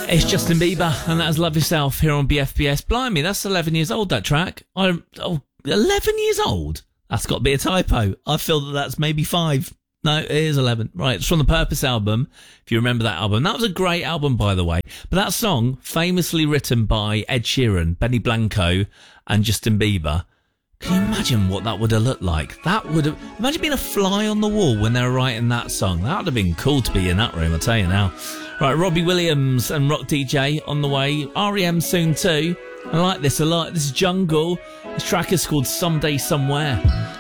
It's Justin Bieber, and that is Love Yourself here on BFBS. Blimey, that's 11 years old, that track. 11 years old? That's got to be a typo. I feel that that's maybe 5. No, it is 11. Right, it's from the Purpose album, if you remember that album. That was a great album, by the way. But that song, famously written by Ed Sheeran, Benny Blanco, and Justin Bieber, can you imagine what that would have looked like? Imagine being a fly on the wall when they were writing that song. That would have been cool to be in that room, I tell you now. Right, Robbie Williams and Rock DJ on the way. R.E.M. soon too. I like this a lot. This is Jungle. This track is called Someday Somewhere.